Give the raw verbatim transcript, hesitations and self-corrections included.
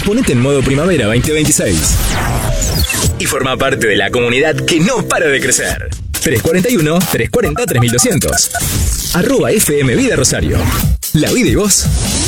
Ponete en modo primavera veinte veintiséis. Y forma parte de la comunidad que no para de crecer. tres cuarenta y uno, tres cuarenta, tres mil doscientos. Arroba F M Vida Rosario. La vida y vos